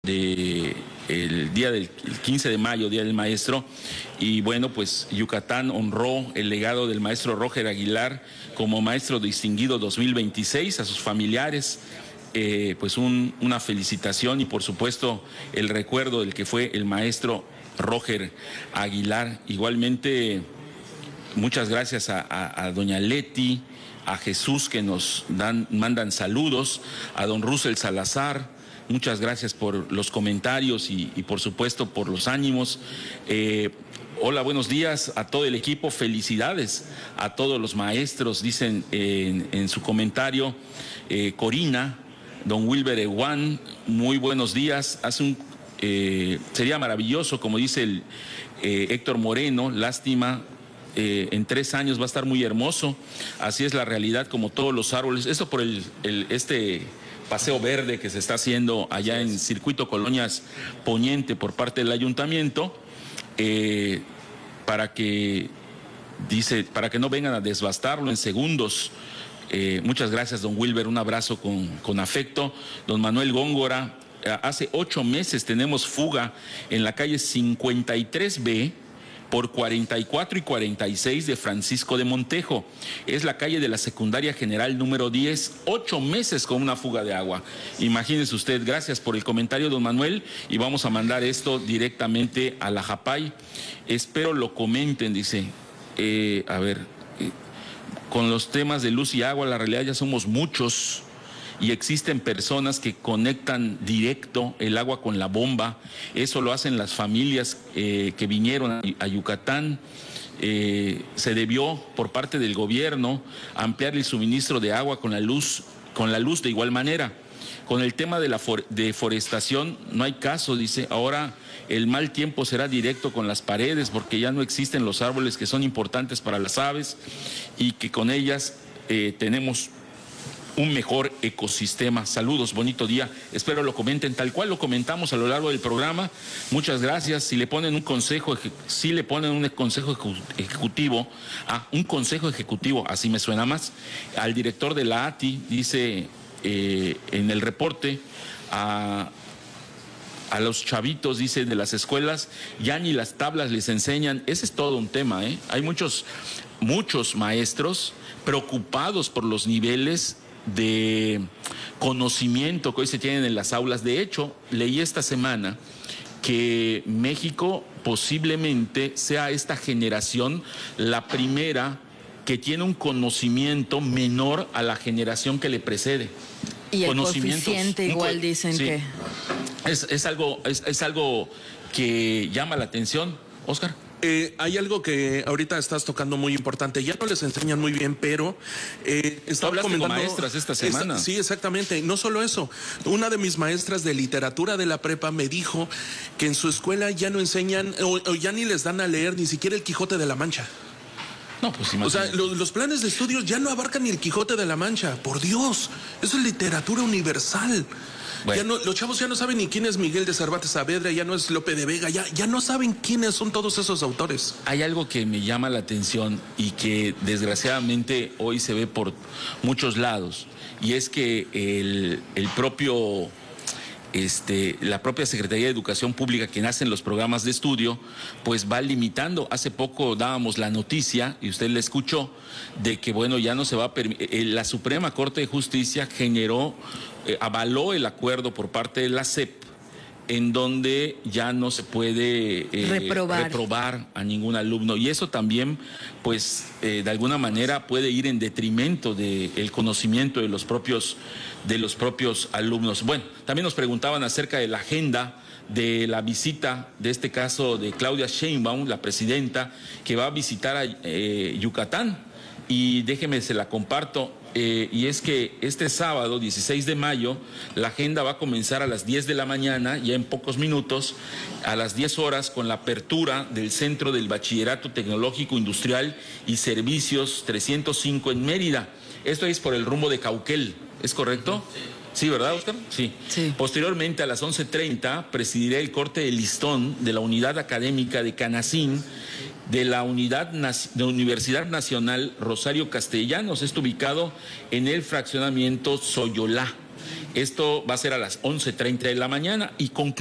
de el día del el 15 de mayo, Día del Maestro, y bueno, pues Yucatán honró el legado del maestro Roger Aguilar como maestro distinguido 2026, a sus familiares, pues una felicitación y por supuesto el recuerdo del que fue el maestro Roger Aguilar. Igualmente, muchas gracias a doña Leti, a Jesús que nos mandan saludos, a don Russell Salazar. Muchas gracias por los comentarios y por supuesto por los ánimos. Hola, buenos días a todo el equipo. Felicidades a todos los maestros, dicen en su comentario. Corina, don Wilber Eguán, muy buenos días. Sería maravilloso, como dice el Héctor Moreno, lástima. En 3 años va a estar muy hermoso. Así es la realidad, como todos los árboles. Esto por este paseo verde que se está haciendo allá en Circuito Colonias Poniente por parte del ayuntamiento, para que no vengan a devastarlo en segundos. Muchas gracias, don Wilber, un abrazo con afecto. Don Manuel Góngora, hace 8 meses tenemos fuga en la calle 53B por 44 y 46 de Francisco de Montejo. Es la calle de la Secundaria General número 10, 8 meses con una fuga de agua. Imagínese usted. Gracias por el comentario, don Manuel, y vamos a mandar esto directamente a la JAPAI. Espero lo comenten, dice. Con los temas de luz y agua, la realidad ya somos muchos y existen personas que conectan directo el agua con la bomba. Eso lo hacen las familias que vinieron a Yucatán. Se debió por parte del gobierno ampliar el suministro de agua con la luz de igual manera. Con el tema de la deforestación no hay caso, dice. Ahora el mal tiempo será directo con las paredes porque ya no existen los árboles que son importantes para las aves y que con ellas tenemos un mejor ecosistema. Saludos, bonito día. Espero lo comenten tal cual lo comentamos a lo largo del programa. Muchas gracias. Si le ponen un consejo ejecutivo, un consejo ejecutivo, así me suena más, al director de la ATI, dice en el reporte, a los chavitos, dice, de las escuelas, ya ni las tablas les enseñan. Ese es todo un tema, ¿eh? Hay muchos maestros preocupados por los niveles de conocimiento que hoy se tienen en las aulas. De hecho, leí esta semana que México posiblemente sea esta generación la primera que tiene un conocimiento menor a la generación que le precede. Y el coeficiente igual dicen sí, que... Es algo que llama la atención, Oscar. Hay algo que ahorita estás tocando muy importante. Ya no les enseñan muy bien, pero estaba comentando con maestras esta semana. Sí, exactamente. No solo eso. Una de mis maestras de literatura de la prepa me dijo que en su escuela ya no enseñan o ya ni les dan a leer ni siquiera el Quijote de la Mancha. No, pues imagínate. O sea, los planes de estudios ya no abarcan ni el Quijote de la Mancha. Por Dios, eso es literatura universal. Bueno. Ya no, los chavos ya no saben ni quién es Miguel de Cervantes Saavedra, ya no es Lope de Vega, ya no saben quiénes son todos esos autores. Hay algo que me llama la atención y que desgraciadamente hoy se ve por muchos lados, y es que la propia Secretaría de Educación Pública, quien hace los programas de estudio, pues va limitando. Hace poco dábamos la noticia, y usted la escuchó, de que bueno, ya no se va a permitir. La Suprema Corte de Justicia avaló el acuerdo por parte de la SEP, en donde ya no se puede reprobar a ningún alumno, y eso también pues de alguna manera puede ir en detrimento del conocimiento de los propios alumnos. Bueno, también nos preguntaban acerca de la agenda de la visita, de este caso de Claudia Sheinbaum, la presidenta, que va a visitar a Yucatán, y déjeme se la comparto. Y es que este sábado, 16 de mayo, la agenda va a comenzar a las 10 de la mañana, ya en pocos minutos, a las 10 horas, con la apertura del Centro del Bachillerato Tecnológico Industrial y Servicios 305 en Mérida. Esto es por el rumbo de Cauquel, ¿es correcto? Sí, ¿verdad, Oscar? Sí. Posteriormente, a las 11:30, presidiré el corte de listón de la unidad académica de Canacín de la Universidad Nacional Rosario Castellanos. Esto ubicado en el fraccionamiento Soyolá. Esto va a ser a las 11:30 de la mañana y concluye